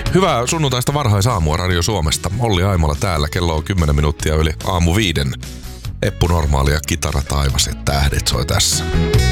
Hyvää sunnuntaista varhaisaamua Radio Suomesta. Olli Aimola täällä. Kello on 10 minuuttia yli aamu 5. Eppu Normaali ja Kitara Taivas ja tähdet soi tässä.